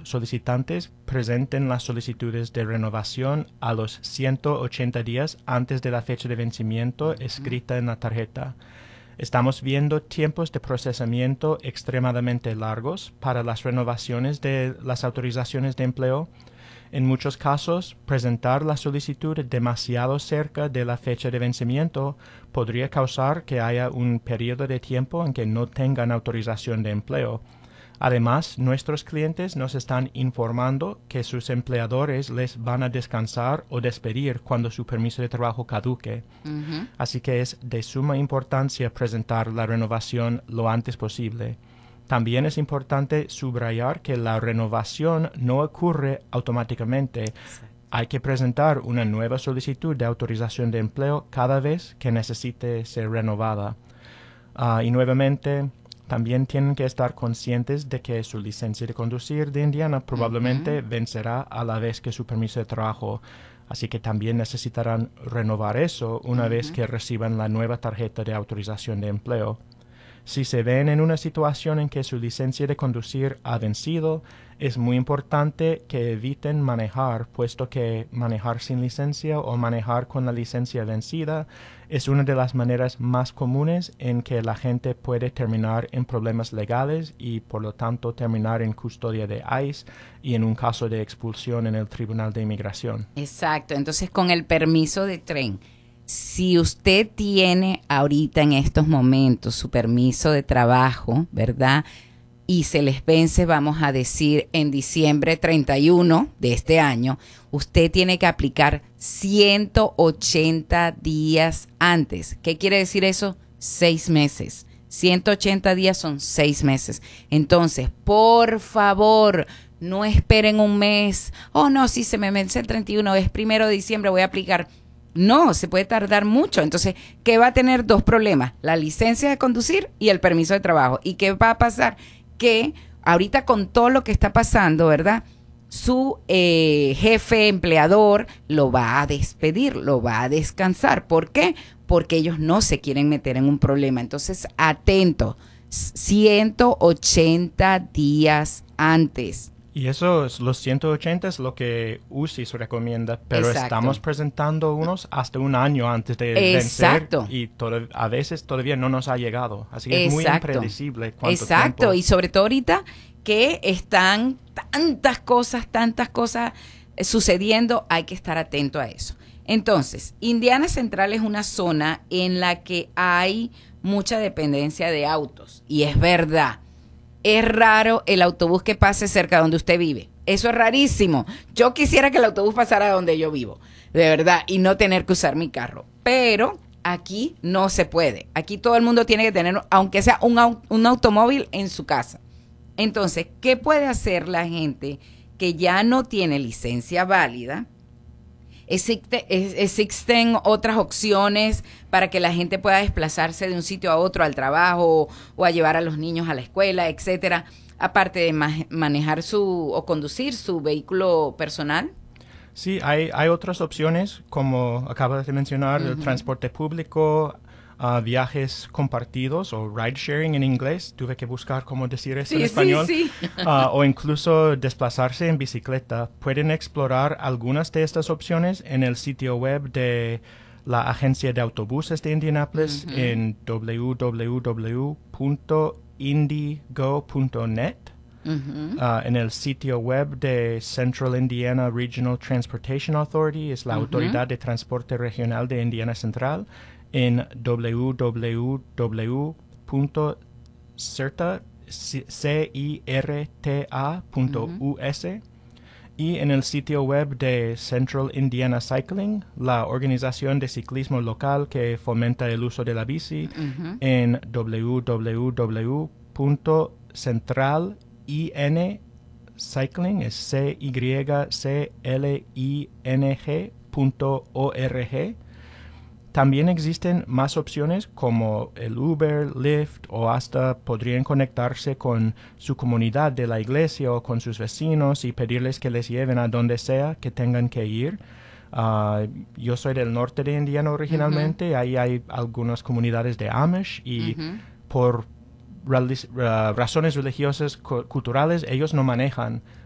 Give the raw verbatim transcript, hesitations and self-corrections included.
solicitantes presenten las solicitudes de renovación a los ciento ochenta días antes de la fecha de vencimiento escrita en la tarjeta. Estamos viendo tiempos de procesamiento extremadamente largos para las renovaciones de las autorizaciones de empleo. En muchos casos, presentar la solicitud demasiado cerca de la fecha de vencimiento podría causar que haya un periodo de tiempo en que no tengan autorización de empleo. Además, nuestros clientes nos están informando que sus empleadores les van a descansar o despedir cuando su permiso de trabajo caduque. Uh-huh. Así que es de suma importancia presentar la renovación lo antes posible. También es importante subrayar que la renovación no ocurre automáticamente. Sí. Hay que presentar una nueva solicitud de autorización de empleo cada vez que necesite ser renovada. Uh, y nuevamente, también tienen que estar conscientes de que su licencia de conducir de Indiana probablemente uh-huh. vencerá a la vez que su permiso de trabajo. Así que también necesitarán renovar eso una uh-huh. vez que reciban la nueva tarjeta de autorización de empleo. Si se ven en una situación en que su licencia de conducir ha vencido, es muy importante que eviten manejar, puesto que manejar sin licencia o manejar con la licencia vencida es una de las maneras más comunes en que la gente puede terminar en problemas legales y, por lo tanto, terminar en custodia de I C E y en un caso de expulsión en el Tribunal de Inmigración. Exacto. Entonces, con el permiso de tren, si usted tiene ahorita en estos momentos su permiso de trabajo, ¿verdad?, y se les vence, vamos a decir, en diciembre treinta y uno de este año, usted tiene que aplicar ciento ochenta días antes. ¿Qué quiere decir eso? Seis meses. ciento ochenta días son seis meses. Entonces, por favor, no esperen un mes. Oh, no, si se me vence el treinta y uno, es primero de diciembre, voy a aplicar. No, se puede tardar mucho. Entonces, ¿qué va a tener? Dos problemas: la licencia de conducir y el permiso de trabajo. ¿Y qué va a pasar? Que ahorita, con todo lo que está pasando, ¿verdad?, su eh, jefe empleador lo va a despedir, lo va a descansar. ¿Por qué? Porque ellos no se quieren meter en un problema. Entonces, atento, ciento ochenta días antes. Y eso, es, los ciento ochenta es lo que U C I S recomienda, pero Exacto. estamos presentando unos hasta un año antes de Exacto. vencer y todo, a veces todavía no nos ha llegado. Así que Exacto. es muy impredecible cuánto Exacto. tiempo. Y sobre todo ahorita que están tantas cosas, tantas cosas sucediendo, hay que estar atento a eso. Entonces, Indiana Central es una zona en la que hay mucha dependencia de autos, y es verdad. Es raro el autobús que pase cerca de donde usted vive. Eso es rarísimo. Yo quisiera que el autobús pasara donde yo vivo, de verdad, y no tener que usar mi carro. Pero aquí no se puede. Aquí todo el mundo tiene que tener, aunque sea un, un automóvil en su casa. Entonces, ¿qué puede hacer la gente que ya no tiene licencia válida? Existe, existen otras opciones para que la gente pueda desplazarse de un sitio a otro, al trabajo, o a llevar a los niños a la escuela, etcétera, aparte de ma- manejar su o conducir su vehículo personal. Sí, hay, hay otras opciones, como acabas de mencionar, uh-huh. el transporte público, uh, viajes compartidos o ride sharing en inglés. Tuve que buscar cómo decir eso sí, en español. Sí, sí. Uh, o incluso desplazarse en bicicleta. Pueden explorar algunas de estas opciones en el sitio web de la Agencia de Autobuses de Indianapolis uh-huh. en doble u doble u doble u punto indigo punto net. Uh-huh. Uh, en el sitio web de Central Indiana Regional Transportation Authority, es la uh-huh. autoridad de transporte regional de Indiana Central, en doble u doble u doble u punto cirta punto u s y en el sitio web de Central Indiana Cycling, la organización de ciclismo local que fomenta el uso de la bici, uh-huh. en doble u doble u doble u punto central I N Cycling, es C Y C L I N G punto org. También existen más opciones como el Uber, Lyft, o hasta podrían conectarse con su comunidad de la iglesia o con sus vecinos y pedirles que les lleven a donde sea que tengan que ir. Uh, yo soy del norte de Indiana originalmente, uh-huh. ahí hay algunas comunidades de Amish y uh-huh. por Rel- uh, razones religiosas, cu- culturales, ellos no manejan